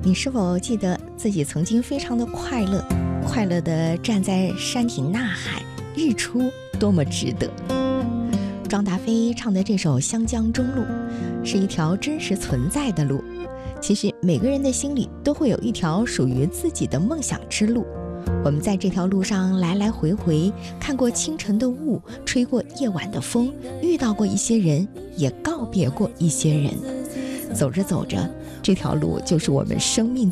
你是否记得自己曾经非常的快乐，快乐地站在山顶呐喊，日出多么值得。庄达菲唱的这首《湘江中路》是一条真实存在的路，其实每个人的心里都会有一条属于自己的梦想之路。我们在这条路上来来回回，看过清晨的雾，吹过夜晚的风，遇到过一些人，也告别过一些人。走着走着，这条路就是我们生命